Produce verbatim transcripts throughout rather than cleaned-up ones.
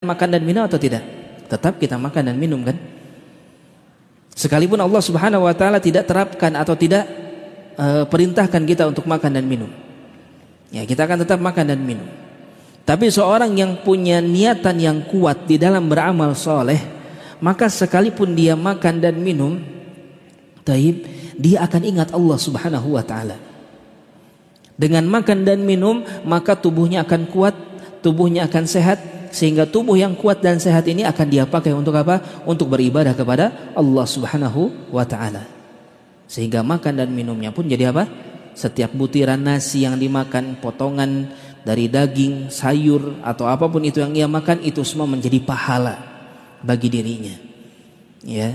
makan dan minum atau tidak? Tetap kita makan dan minum kan? Sekalipun Allah Subhanahu wa taala tidak terapkan atau tidak uh, perintahkan kita untuk makan dan minum, ya kita akan tetap makan dan minum. Tapi seorang yang punya niatan yang kuat di dalam beramal soleh, maka sekalipun dia makan dan minum, taib, dia akan ingat Allah Subhanahu wa taala. Dengan makan dan minum, maka tubuhnya akan kuat, tubuhnya akan sehat, sehingga tubuh yang kuat dan sehat ini akan dia pakai untuk apa? Untuk beribadah kepada Allah Subhanahu wa taala. Sehingga makan dan minumnya pun jadi apa? Setiap butiran nasi yang dimakan, potongan dari daging, sayur atau apapun itu yang ia makan, itu semua menjadi pahala bagi dirinya. Ya.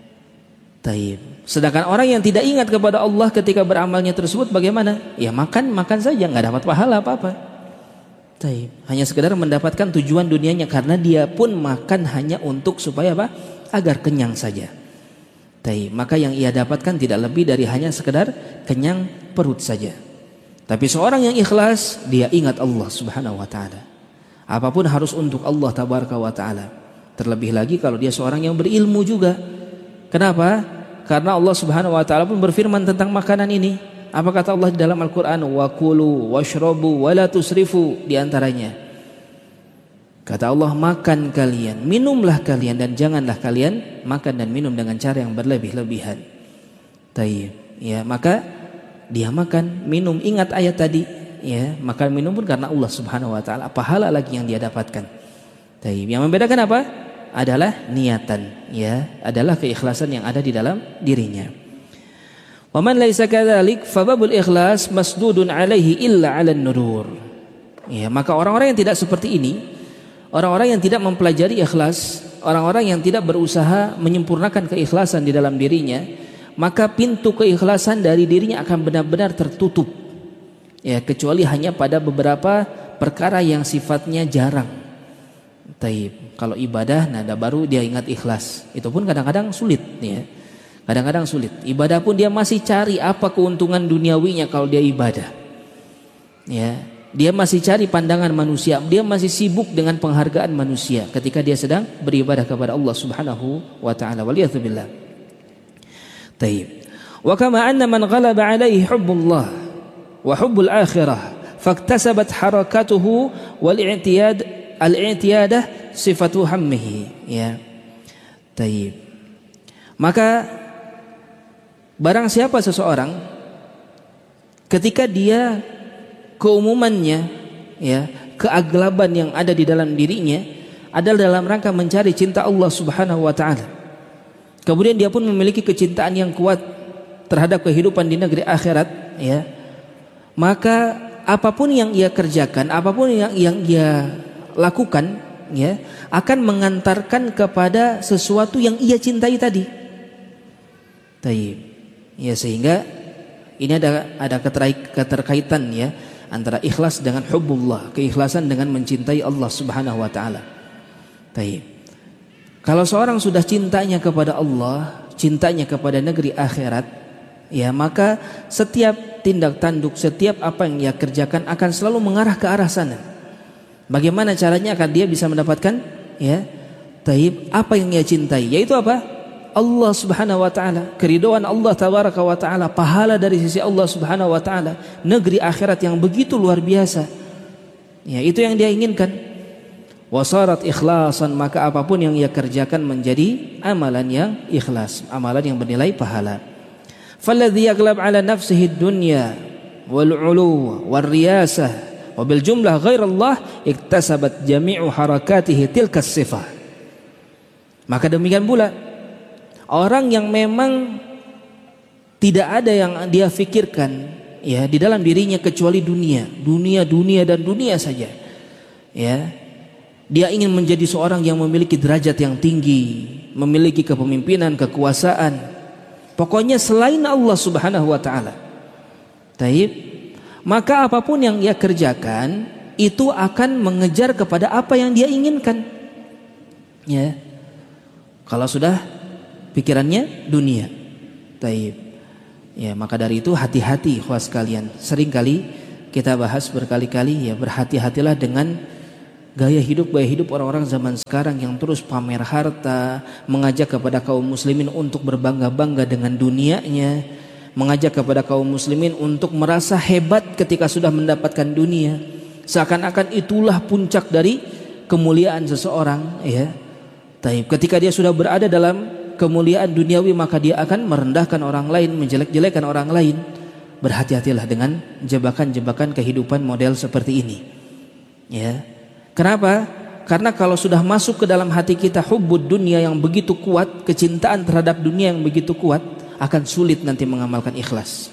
Taib. Sedangkan orang yang tidak ingat kepada Allah ketika beramalnya tersebut bagaimana? Ya makan, makan saja, nggak dapat pahala apa-apa. Taib. Hanya sekedar mendapatkan tujuan dunianya, karena dia pun makan hanya untuk supaya apa? Agar kenyang saja. Taib. Maka yang ia dapatkan tidak lebih dari hanya sekedar kenyang perut saja. Tapi seorang yang ikhlas, dia ingat Allah Subhanahu wa taala. Apapun harus untuk Allah tabaraka wa taala. Terlebih lagi kalau dia seorang yang berilmu juga. Kenapa? Karena Allah Subhanahu wa taala pun berfirman tentang makanan ini. Apa kata Allah di dalam Al-Quran? Wa kulu washrabu wa la tusrifu, di antaranya. Kata Allah, makan kalian, minumlah kalian, dan janganlah kalian makan dan minum dengan cara yang berlebih-lebihan. Taib. Ya, maka dia makan, minum, ingat ayat tadi, ya, makan minum pun karena Allah Subhanahu wa taala, pahala lagi yang dia dapatkan. Taib. Yang membedakan apa? Adalah niatan, ya, adalah keikhlasan yang ada di dalam dirinya. Wa man laisa kadzalik fa babul ikhlas masdudun alaihi illa 'alan nudur. Ya, maka orang-orang yang tidak seperti ini, orang-orang yang tidak mempelajari ikhlas, orang-orang yang tidak berusaha menyempurnakan keikhlasan di dalam dirinya, maka pintu keikhlasan dari dirinya akan benar-benar tertutup. Ya, kecuali hanya pada beberapa perkara yang sifatnya jarang. Taib. Kalau ibadah, nah baru dia ingat ikhlas. Itu pun kadang-kadang sulit, ya. Kadang-kadang sulit. Ibadah pun dia masih cari apa keuntungan duniawinya kalau dia ibadah. Ya, dia masih cari pandangan manusia. Dia masih sibuk dengan penghargaan manusia ketika dia sedang beribadah kepada Allah Subhanahu wa taala. Waliyadzubillah. Taib. Wa kama anna man ghalaba alaihi hubbullah wa hubbul akhirah faktasabat harakatuhu wal i'tiyad al-i'tiyadah sifatu hammihi. Ya. Taib. Maka barang siapa seseorang ketika dia keumumannya, ya, keaglaban yang ada di dalam dirinya adalah dalam rangka mencari cinta Allah Subhanahu wa taala. Kemudian dia pun memiliki kecintaan yang kuat terhadap kehidupan di negeri akhirat, ya. Maka apapun yang ia kerjakan, apapun yang yang ia lakukan, ya, akan mengantarkan kepada sesuatu yang ia cintai tadi. Taib. Ya, sehingga ini ada ada keterkaitan, ya, antara ikhlas dengan hubbullah, keikhlasan dengan mencintai Allah Subhanahu wa taala. Taib. Kalau seorang sudah cintanya kepada Allah, cintanya kepada negeri akhirat, ya, maka setiap tindak tanduk, setiap apa yang ia kerjakan akan selalu mengarah ke arah sana. Bagaimana caranya akan dia bisa mendapatkan, ya, taib, apa yang ia cintai, yaitu apa? Allah Subhanahu wa taala, keridhaan Allah tabaraka wa taala, pahala dari sisi Allah Subhanahu wa taala, negeri akhirat yang begitu luar biasa. Ya, itu yang dia inginkan. Wasarat ikhlasan, maka apapun yang ia kerjakan menjadi amalan yang ikhlas, amalan yang bernilai pahala. Falladhi yaglab ala nafsihi dunya wal 'ulu wal riyasah wa bil jumlah ghairallah iktasabat jami'u harakatihi tilka sifah. Maka demikian pula orang yang memang tidak ada yang dia fikirkan, ya, di dalam dirinya kecuali dunia, dunia, dunia dan dunia saja. Ya, dia ingin menjadi seorang yang memiliki derajat yang tinggi, memiliki kepemimpinan, kekuasaan. Pokoknya selain Allah Subhanahu wa taala. Taib. Maka apapun yang ia kerjakan itu akan mengejar kepada apa yang dia inginkan. Ya. Kalau sudah pikirannya dunia. Taib. Ya, maka dari itu hati-hati ikhwas sekalian. Seringkali kita bahas berkali-kali, ya, berhati-hatilah dengan gaya hidup gaya hidup orang-orang zaman sekarang yang terus pamer harta, mengajak kepada kaum muslimin untuk berbangga-bangga dengan dunianya, mengajak kepada kaum muslimin untuk merasa hebat ketika sudah mendapatkan dunia, seakan-akan itulah puncak dari kemuliaan seseorang, ya. Taib, ketika dia sudah berada dalam kemuliaan duniawi, maka dia akan merendahkan orang lain, menjelek-jelekan orang lain. Berhati-hatilah dengan jebakan-jebakan kehidupan model seperti ini, ya. Kenapa? Karena kalau sudah masuk ke dalam hati kita hubbud dunia yang begitu kuat, kecintaan terhadap dunia yang begitu kuat, akan sulit nanti mengamalkan ikhlas.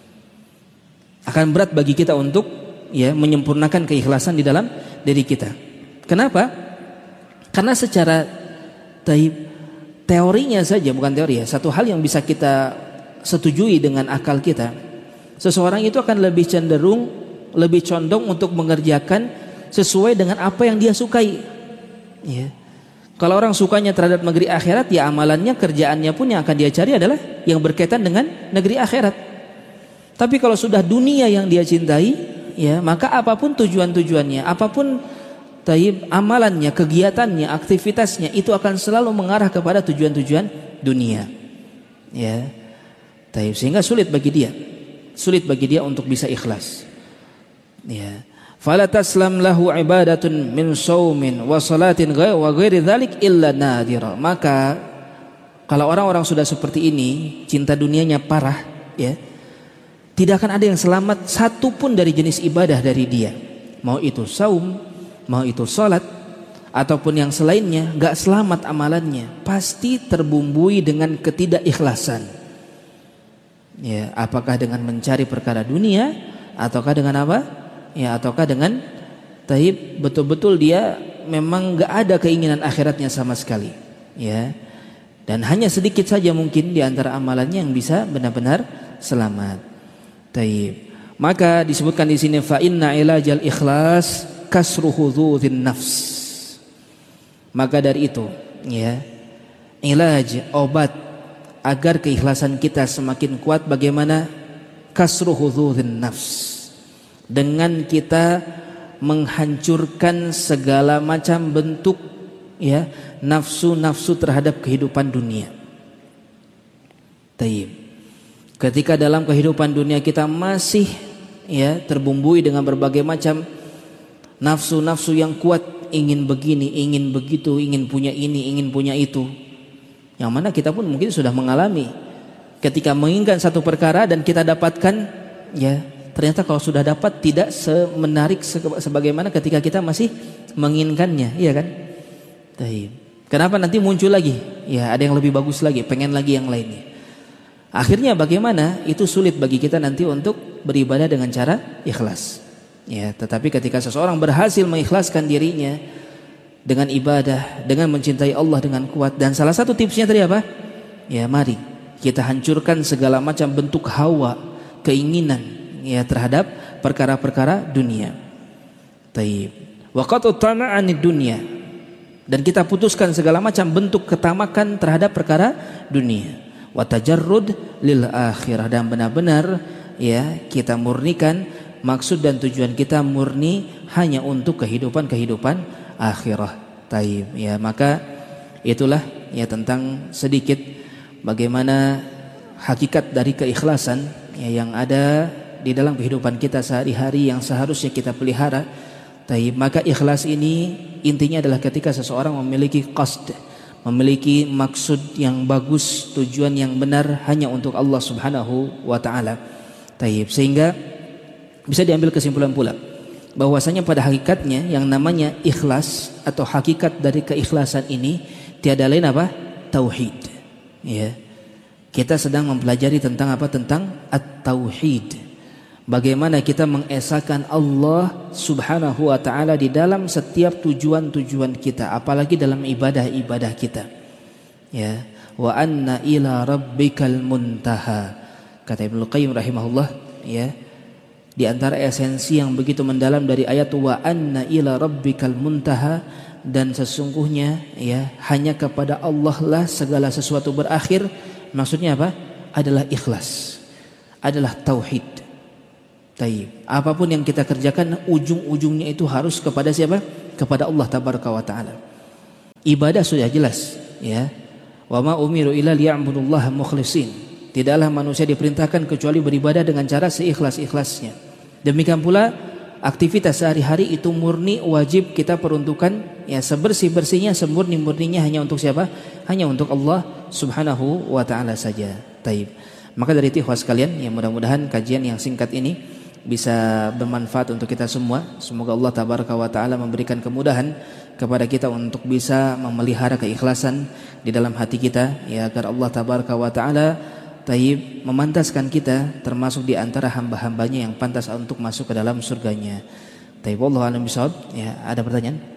Akan berat bagi kita untuk, ya, menyempurnakan keikhlasan di dalam diri kita. Kenapa? Karena secara taib, teorinya saja, bukan teori ya, satu hal yang bisa kita setujui dengan akal kita, seseorang itu akan lebih cenderung, lebih condong untuk mengerjakan sesuai dengan apa yang dia sukai, ya. Kalau orang sukanya terhadap negeri akhirat, ya amalannya, kerjaannya pun yang akan dia cari adalah yang berkaitan dengan negeri akhirat. Tapi kalau sudah dunia yang dia cintai, ya, maka apapun tujuan-tujuannya, apapun taib amalannya, kegiatannya, aktivitasnya, itu akan selalu mengarah kepada tujuan-tujuan dunia, ya. Taib, sehingga sulit bagi dia, sulit bagi dia untuk bisa ikhlas, ya. Fala taslam lahu ibadatun min saumin wa salatin wa ghairi dzalik illa nadira. Maka kalau orang-orang sudah seperti ini, cinta dunianya parah, ya, tidak akan ada yang selamat satu pun dari jenis ibadah dari dia. Mau itu saum, mau itu salat, ataupun yang selainnya, gak selamat amalannya. Pasti terbumbui dengan ketidakikhlasan, ya. Apakah dengan mencari perkara dunia, ataukah dengan apa? Ya, ataukah dengan taib betul-betul dia memang gak ada keinginan akhiratnya sama sekali, ya. Dan hanya sedikit saja mungkin di antara amalannya yang bisa benar-benar selamat. Taib. Maka disebutkan di sini fa inna ilajal ikhlas kasru hududhin nafs. Maka dari itu, ya, ilaj, obat agar keikhlasan kita semakin kuat bagaimana? Kasru hududhin nafs. Dengan kita menghancurkan segala macam bentuk, ya, nafsu-nafsu terhadap kehidupan dunia. Taib. Ketika dalam kehidupan dunia kita masih, ya, terbumbui dengan berbagai macam nafsu-nafsu yang kuat, ingin begini, ingin begitu, ingin punya ini, ingin punya itu, yang mana kita pun mungkin sudah mengalami ketika menginginkan satu perkara dan kita dapatkan, ya, ternyata kalau sudah dapat tidak semenarik sebagaimana ketika kita masih menginginkannya, iya kan? Taib. Kenapa nanti muncul lagi? Ya, ada yang lebih bagus lagi, pengen lagi yang lainnya. Akhirnya bagaimana? Itu sulit bagi kita nanti untuk beribadah dengan cara ikhlas. Ya, tetapi ketika seseorang berhasil mengikhlaskan dirinya dengan ibadah, dengan mencintai Allah dengan kuat, dan salah satu tipsnya tadi apa? Ya, mari kita hancurkan segala macam bentuk hawa, keinginan, ya, terhadap perkara-perkara dunia. Taib. Wa qat'u tama'anid dunya. Dan kita putuskan segala macam bentuk ketamakan terhadap perkara dunia. Wa tajarrud lil akhirah, dan benar-benar, ya, kita murnikan maksud dan tujuan kita murni hanya untuk kehidupan-kehidupan akhirah. Taib. Ya, maka itulah, ya, tentang sedikit bagaimana hakikat dari keikhlasan, ya, yang ada di dalam kehidupan kita sehari-hari yang seharusnya kita pelihara. Taib. Maka ikhlas ini intinya adalah ketika seseorang memiliki qasd, memiliki maksud yang bagus, tujuan yang benar hanya untuk Allah Subhanahu wa taala. Taib. Sehingga bisa diambil kesimpulan pula bahwasanya pada hakikatnya yang namanya ikhlas atau hakikat dari keikhlasan ini tiada lain apa? Tauhid. Ya. Kita sedang mempelajari tentang apa? Tentang at-tauhid. Bagaimana kita mengesahkan Allah Subhanahu wa taala di dalam setiap tujuan-tujuan kita, apalagi dalam ibadah-ibadah kita. Ya, wa anna ila rabbikal muntaha. Kata Ibnu Qayyim rahimahullah, ya. Di antara esensi yang begitu mendalam dari ayat wa anna ila rabbikal muntaha, dan sesungguhnya, ya, hanya kepada Allah lah segala sesuatu berakhir. Maksudnya apa? Adalah ikhlas, adalah tauhid. Taib. Apapun yang kita kerjakan ujung-ujungnya itu harus kepada siapa? kepada Allah tabaraka wa taala. Ibadah sudah jelas, ya. Wa ma umiru illa liya'budullaha mukhlishin. Tidaklah manusia diperintahkan kecuali beribadah dengan cara seikhlas-ikhlasnya. Demikian pula aktivitas sehari-hari itu murni wajib kita peruntukkan ya sebersih-bersihnya, semurni-murninya hanya untuk siapa? Hanya untuk Allah Subhanahu wa taala saja. Taib. Maka dari itu ikhwas sekalian, ya mudah-mudahan kajian yang singkat ini bisa bermanfaat untuk kita semua. Semoga Allah tabaraka wa taala memberikan kemudahan kepada kita untuk bisa memelihara keikhlasan di dalam hati kita, ya agar Allah tabaraka wa taala taib memantaskan kita termasuk di antara hamba-hambanya yang pantas untuk masuk ke dalam surganya. Taib, wallahu a'lam bishawab. Ya, ada pertanyaan?